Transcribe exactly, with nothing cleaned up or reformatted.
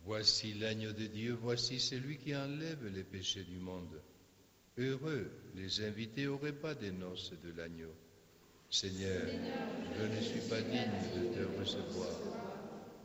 Voici l'agneau de Dieu, voici celui qui enlève les péchés du monde. Heureux les invités au repas des noces de l'agneau. Seigneur, je ne suis pas digne de te recevoir,